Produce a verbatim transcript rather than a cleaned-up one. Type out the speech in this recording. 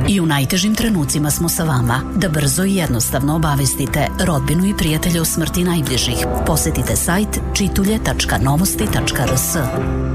I u najtežim trenucima smo sa vama, da brzo i jednostavno obavestite rodbinu i prijatelje o smrti najbližih. Posetite sajt čitulje tačka novosti tačka rs.